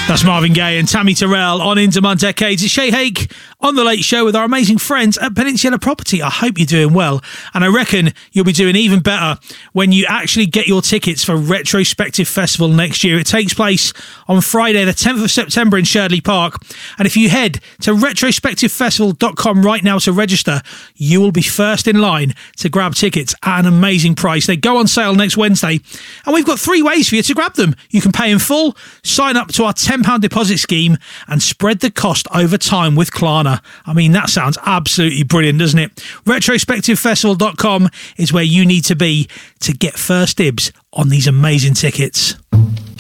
That's Marvin Gaye and Tammy Terrell on Into My Decades. It's Shay Hake on The Late Show with our amazing friends at Peninsula Property. I hope you're doing well. And I reckon you'll be doing even better when you actually get your tickets for Retrospective Festival next year. It takes place on Friday, the 10th of September in Sherdley Park. And if you head to retrospectivefestival.com right now to register, you will be first in line to grab tickets at an amazing price. They go on sale next Wednesday. And we've got 3 ways for you to grab them. You can pay in full, sign up to our £10 deposit scheme and spread the cost over time with Klarna. I mean, that sounds absolutely brilliant, doesn't it? Retrospectivefestival.com is where you need to be to get first dibs on these amazing tickets.